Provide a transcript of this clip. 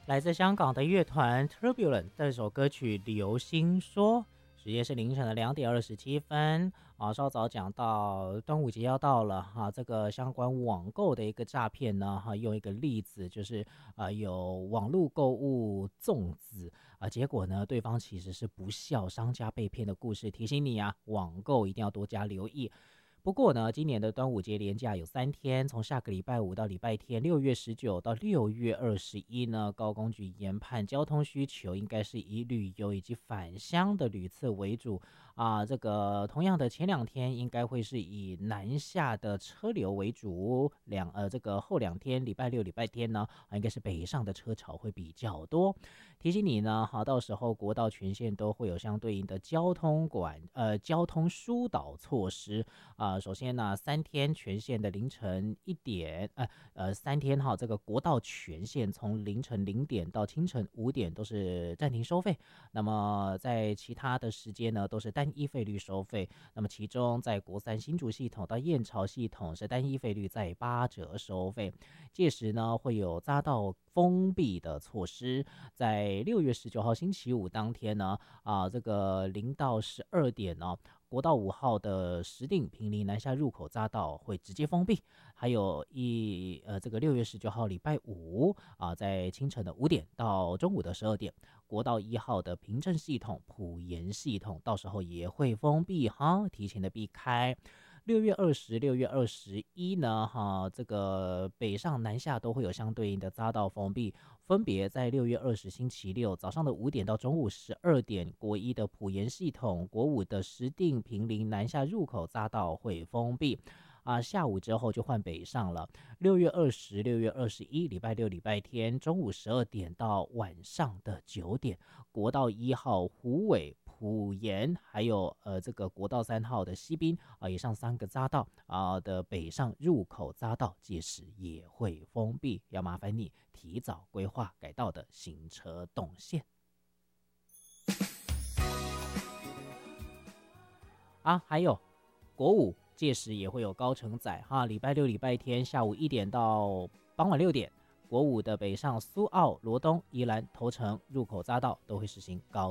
来自香港的乐团 Turbulent 这首歌曲《流星说》，时间是凌晨的2:27啊。稍早讲到端午节要到了哈，这个相关网购的一个诈骗呢哈，用一个例子就是有网络购物粽子啊，结果呢对方其实是不孝商家被骗的故事，提醒你啊，网购一定要多加留意。不过呢，今年的端午节连假有3天，从下个礼拜五到礼拜天，6月19到6月21呢，高公局研判交通需求应该是以旅游以及返乡的旅次为主啊。这个同样的前2天应该会是以南下的车流为主，这个后2天，礼拜六、礼拜天呢，应该是北上的车潮会比较多。提醒你呢，好，到时候国道全线都会有相对应的交通疏导措施首先呢，3天全线的凌晨1点，3天哈，这个国道全线从凌晨0点到清晨5点都是暂停收费。那么在其他的时间呢，都是单一费率收费。那么其中在国三新竹系统到燕巢系统是单一费率在8折收费。届时呢，会有匝道封闭的措施。在6月19号星期五当天呢，这个0到12点呢，国道5号的石碇坪林南下入口匝道会直接封闭。还有这个6月19号礼拜五在清晨的5点到中午的12点，国道1号的平镇系统、埔盐系统到时候也会封闭哈，提前的避开。6月20、6月21呢，这个北上南下都会有相对应的匝道封闭，分别在6月20星期六早上的5点到中午12点，国一的埔盐系统、国五的石碇坪林南下入口匝道会封闭。下午之后就换北上了。6月20、6月21，礼拜六、礼拜天，中午12点到晚上的9点，国道1号虎尾、埔盐，还有这个国道3号的西滨以上3个匝道的北上入口匝道，届时也会封闭，要麻烦你提早规划改道的行车动线。还有国五届时也会有高承载哈，礼拜六、礼拜天下午1点到傍晚6点，国五的北上苏澳、罗东、宜兰、头城入口匝道都会实行高